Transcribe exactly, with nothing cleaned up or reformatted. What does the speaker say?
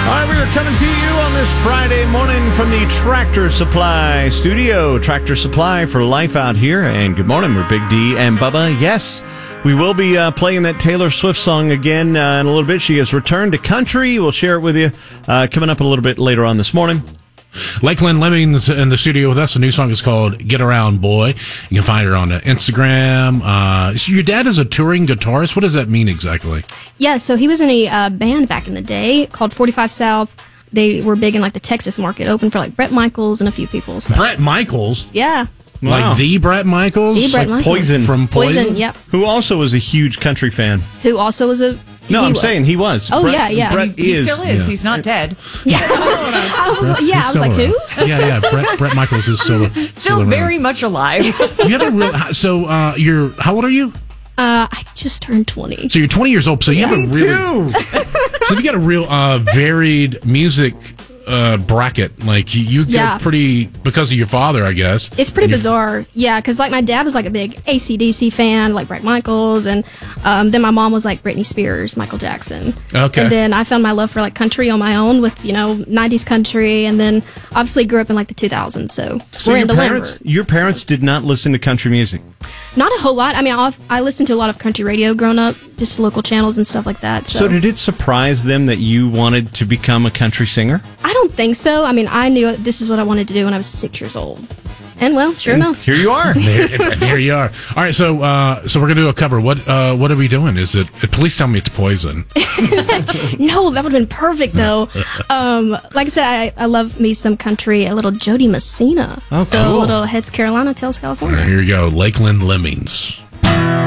All right, we are coming to you on this Friday morning from the Tractor Supply studio. Tractor Supply for life out here. And good morning, we're Big D and Bubba. Yes, we will be uh, playing that Taylor Swift song again uh, in a little bit. She has returned to country. We'll share it with you uh, coming up a little bit later on this morning. Lakeland Lemmings in the studio with us. The new song is called Get Around Boy. You can find her on Instagram. Uh, your dad is a touring guitarist. What does that mean exactly? Yeah, so he was in a uh, band back in the day called forty-five South. They were big in like the Texas market, open for like Bret Michaels and a few people. So. Bret Michaels? Yeah. Like Wow. the Bret Michaels? The Bret like Michaels. Poison. From Poison? Poison, yep. Who also was a huge country fan. Who also was a... No, he I'm was. saying he was. Oh, Bret, yeah, yeah. Bret He is. still is. Yeah. He's not dead. I was like, yeah, I was like, who? Yeah, yeah. Bret, Bret Michaels is still still, Still around. very much alive. You have a real. So, uh, you're. How old are you? Uh, I just turned twenty. So you're twenty years old. So you have Me a really. too. So you got a real uh, varied music uh, bracket. Like you, you Yeah. go pretty because of your father, I guess. It's pretty And you- bizarre, yeah, because like my dad was like a big A C D C fan, like Bret Michaels, and um, then my mom was like Britney Spears, Michael Jackson. Okay. And then I found my love for like country on my own with, you know, nineties country, and then obviously grew up in like the two thousands, so, So we're your into parents, Lambert. your parents did not listen to country music. Not a whole lot. I mean, I've, I listened to a lot of country radio growing up, just local channels and stuff like that. So, So did it surprise them that you wanted to become a country singer? I don't think so. I mean, I knew this is what I wanted to do when I was six years old. And well, sure enough. Here you are. there, there you are. All right, so uh, so we're gonna do a cover. What uh, what are we doing? Is it? Please tell me it's Poison. No, that would have been perfect, though. um, like I said, I, I love me some country, a little Jody Messina. Oh, So cool. a little Heads Carolina, Tails All California. right, here you go. Lakeland Lemmings.